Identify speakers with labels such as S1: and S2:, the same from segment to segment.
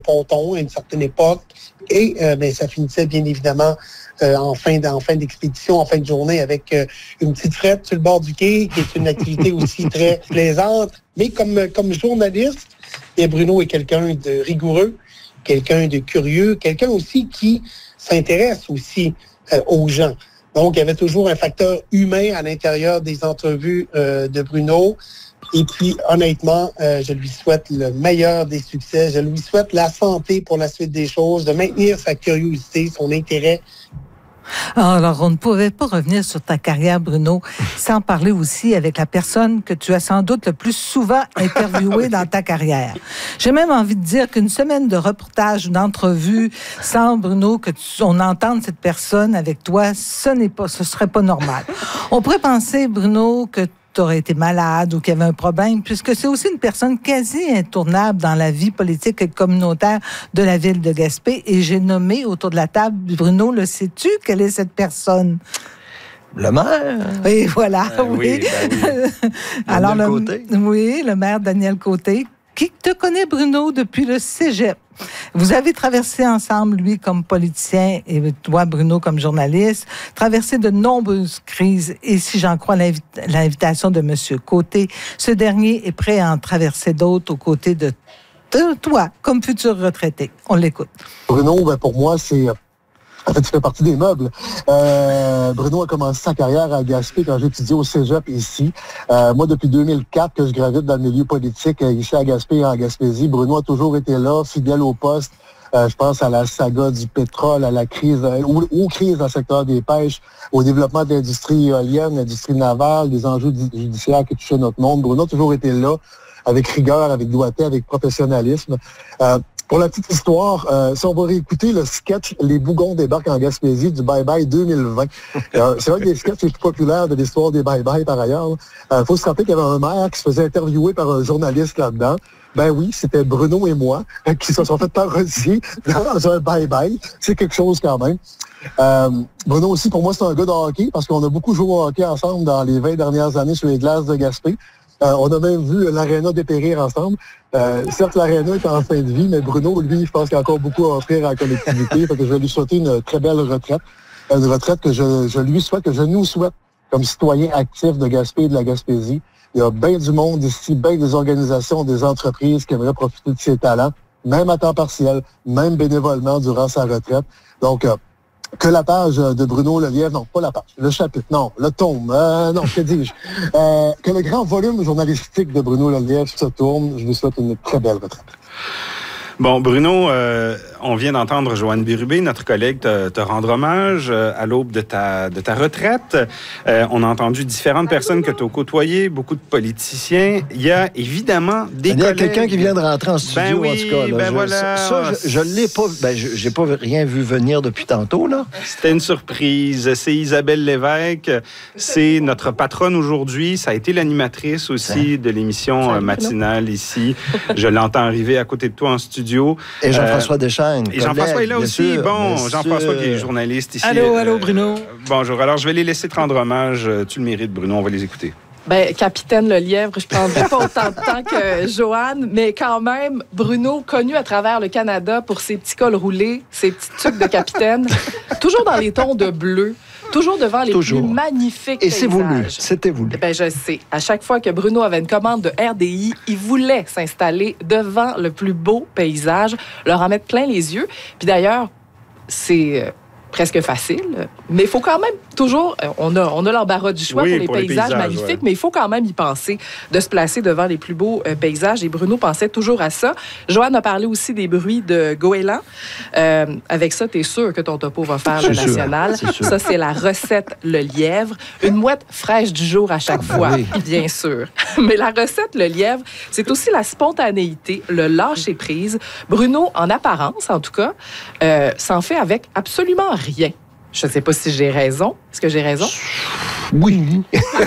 S1: ponton à une certaine époque. Et ça finissait bien évidemment en fin d'expédition, en fin de journée, avec une petite frette sur le bord du quai, qui est une activité aussi très plaisante. Mais comme journaliste, Bruno est quelqu'un de rigoureux, quelqu'un de curieux, quelqu'un aussi qui s'intéresse aussi aux gens. Donc, il y avait toujours un facteur humain à l'intérieur des entrevues de Bruno. Et puis, honnêtement, je lui souhaite le meilleur des succès. Je lui souhaite la santé pour la suite des choses, de maintenir sa curiosité, son intérêt.
S2: Alors, on ne pouvait pas revenir sur ta carrière, Bruno, sans parler aussi avec la personne que tu as sans doute le plus souvent interviewée dans ta carrière. J'ai même envie de dire qu'une semaine de reportage, d'entrevue sans Bruno, on entende cette personne avec toi, ce serait pas normal. On pourrait penser, Bruno, que tu aurais été malade ou qu'il y avait un problème, puisque c'est aussi une personne quasi intournable dans la vie politique et communautaire de la ville de Gaspé. Et j'ai nommé autour de la table, Bruno, le sais-tu, quelle est cette personne?
S3: Le maire.
S2: Et voilà, oui. Alors, le maire Daniel Côté, qui te connaît, Bruno, depuis le cégep. Vous avez traversé ensemble, lui comme politicien et toi, Bruno, comme journaliste, traversé de nombreuses crises. Et si j'en crois l'invitation de M. Côté, ce dernier est prêt à en traverser d'autres aux côtés de toi, comme futur retraité. On l'écoute.
S4: Bruno, pour moi, c'est... En fait, tu fais partie des meubles. Bruno a commencé sa carrière à Gaspé quand j'ai étudié au cégep ici. Moi, depuis 2004 que je gravite dans le milieu politique ici à Gaspé et en Gaspésie, Bruno a toujours été là, fidèle au poste. Je pense à la saga du pétrole, à la crise, aux crises dans le secteur des pêches, au développement de l'industrie éolienne, l'industrie navale, des enjeux judiciaires qui touchaient notre monde. Bruno a toujours été là, avec rigueur, avec doigté, avec professionnalisme. Pour la petite histoire, si on va réécouter le sketch « Les Bougons débarquent en Gaspésie » du Bye Bye 2020. C'est un des sketchs les plus populaires de l'histoire des Bye Bye par ailleurs. Il faut se rappeler qu'il y avait un maire qui se faisait interviewer par un journaliste là-dedans. Ben oui, c'était Bruno et moi qui se sont fait parodier dans un Bye Bye. C'est quelque chose quand même. Bruno aussi, pour moi, c'est un gars de hockey parce qu'on a beaucoup joué au hockey ensemble dans les 20 dernières années sur les glaces de Gaspé. On a même vu l'aréna dépérir ensemble. Certes, l'aréna est en fin de vie, mais Bruno, lui, je pense qu'il a encore beaucoup à offrir à la collectivité. Fait que je vais lui souhaiter une très belle retraite. Une retraite que je lui souhaite, que je nous souhaite comme citoyen actif de Gaspé et de la Gaspésie. Il y a bien du monde ici, bien des organisations, des entreprises qui aimeraient profiter de ses talents, même à temps partiel, même bénévolement durant sa retraite. Donc, que la page de Bruno Lelièvre, non, pas la page, le chapitre, non, le tome, non, que dis-je, que le grand volume journalistique de Bruno Lelièvre se tourne. Je vous souhaite une très belle retraite.
S5: Bon, Bruno, on vient d'entendre Joanne Bérubé, notre collègue, te rendre hommage à l'aube de ta retraite. On a entendu différentes personnes que tu as côtoyées, beaucoup de politiciens. Il y a évidemment des collègues...
S3: Il y a quelqu'un qui vient de rentrer en studio,
S5: oui,
S3: en tout cas. Là.
S5: Voilà.
S3: Je l'ai pas... j'ai pas rien vu venir depuis tantôt, là.
S5: C'était une surprise. C'est Isabelle Lévesque. C'est notre patronne aujourd'hui. Ça a été l'animatrice aussi de l'émission matinale ici. Je l'entends arriver à côté de toi en studio.
S3: Et Jean-François Deschênes.
S5: Et Jean-François est là aussi.
S3: Sûr,
S5: bon, Jean-François qui est journaliste ici.
S6: Allô, Bruno.
S5: Bonjour. Alors, je vais les laisser te rendre hommage. Tu le mérites, Bruno. On va les écouter.
S6: Capitaine Lelièvre, je prendrai pas autant de temps que Joanne, mais quand même, Bruno, connu à travers le Canada pour ses petits cols roulés, ses petits trucs de capitaine, toujours dans les tons de bleu. Toujours devant les plus magnifiques paysages.
S3: Et c'est voulu, c'était voulu.
S6: Je sais. À chaque fois que Bruno avait une commande de RDI, il voulait s'installer devant le plus beau paysage, leur en mettre plein les yeux. Puis d'ailleurs, c'est presque facile, mais il faut quand même toujours... On a l'embarras du choix pour les paysages magnifiques, mais il faut quand même y penser, de se placer devant les plus beaux paysages. Et Bruno pensait toujours à ça. Joanne a parlé aussi des bruits de goélands. Avec ça, t'es sûr que ton topo va faire le national. Ça, c'est la recette Le Lièvre. Une mouette fraîche du jour à chaque fois, bien sûr. Mais la recette Le Lièvre, c'est aussi la spontanéité, le lâcher-prise. Bruno, en apparence, en tout cas, s'en fait avec absolument rien. Je ne sais pas si j'ai raison. Est-ce que j'ai raison?
S3: Oui.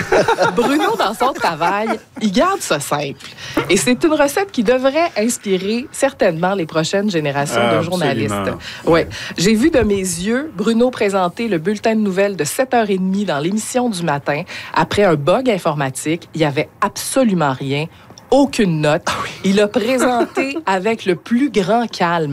S6: Bruno, dans son travail, il garde ça simple. Et c'est une recette qui devrait inspirer certainement les prochaines générations de journalistes. Ouais. J'ai vu de mes yeux Bruno présenter le bulletin de nouvelles de 7h30 dans l'émission du matin. Après un bug informatique, il n'y avait absolument rien, aucune note. Il a présenté avec le plus grand calme.